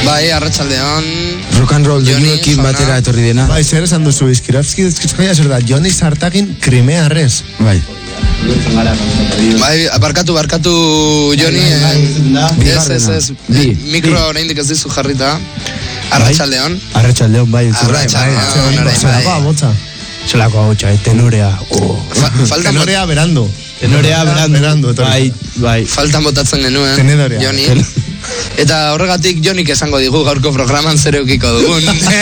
Bai, arratsaldeon. Rock and roll doinuekin batera etorri dena. Bai, zer esan duzu Iskirovski, ezkizkaia zer da, Joni Sartagin Krimearrez. Bai. Bai, barkatu Joni. Ez. Mikro oraindik ez dizu jarrita. Arratsaldeon. Arratsaldeon, bai. Zelakoa botza. Zelakoa botza, tenorea. Tenorea berando. Tenorea berando. Bai. Faltan botatzen genuen. Tenorea. Joni. Eta horregatik Jonik esango digu gaurko programan zer eukiko dugun.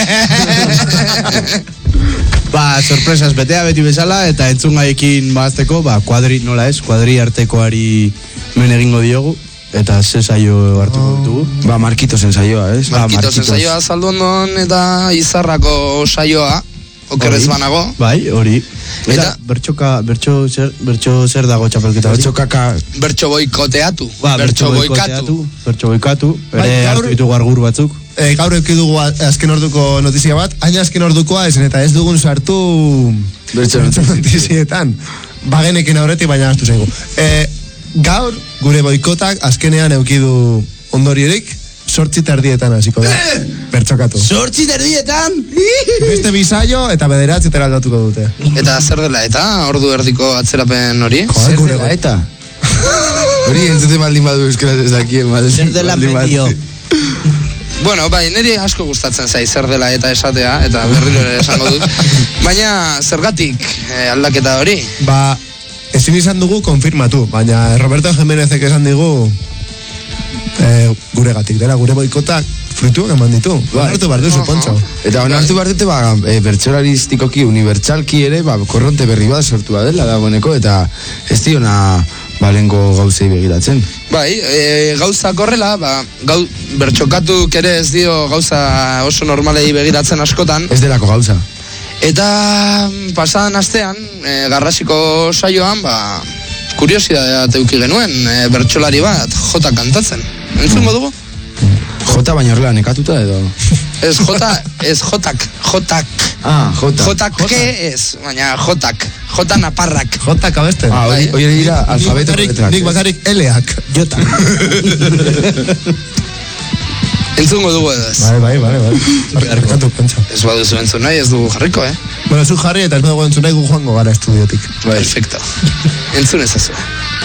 Sorpresas betea beti bezala, eta entzungaiekin bazteko, kuadri artekoari men egingo diogu, eta ze saio hartuko dugu. Markitosen saioa, ez? Markitosen saioa saldu ondon, eta Izarrako saioa, okerrez banago. Bai, hori. Eta bertso zer dago txapelketa hori? Bertso boikoteatu. Bertso boikatu. Ere hartu ditugu argur batzuk. Gaur eukidugu azken orduko notizia bat, haina azken ordukoa esen eta ez dugun sartu bertso notizietan. Bagenekin aurretik, baina hartu zaigu. Gaur, gure boikotak azkenean eukidu ondoriorik, 8:30 hasiko da. Bertxokatu. 8:30? Beste bisaio eta 9 aldatuko dute. Eta zer dela eta? Ordu erdiko atzerapen hori? Zer dela eta? Hori entzute baldin badu euskaraz ez dakien. Zer dela medio. Bueno, bai, niri asko gustatzen zai zer dela eta esatea, eta berriro ere esango dut. Baina zergatik aldaketa hori? Ezin izan dugu konfirmatu, baina Roberto Jimenezek esan digu guregatik dela, gure boikotak fruituak eman ditu. Onartu behar duzu, Pontxo. Eta onartu behar dute, bertsolaristikoki, unibertsalki ere, korronte berri bat sortua dela dagoeneko, eta ez diona balengo gauzei begiratzen. Bai, gauzak horrela, bertxokatuk ere ez dio gauza oso normalei begiratzen askotan. Ez delako gauza. Eta pasadan astean, Garrasiko saioan, kuriosidadea teuki genuen, bertsolari bat, jota kantatzen. Entzungo dugu? Jota baina horrela nekatuta edo? Ez jotak. Jotak ez, baina jotak. Jota naparrak. Jotak abesten. Hori dira alfabeto letrak. Nik bakarrik L-ak. Jotak. Entzungo dugu edo ez. Bai. Barkatu, Pontxo. Ez baduzu entzun nahi, ez dugu jarriko, Bueno, zu jarri eta ez dugu entzun nahi gu joango gara estudiotik. Perfecto. Entzun ezazua.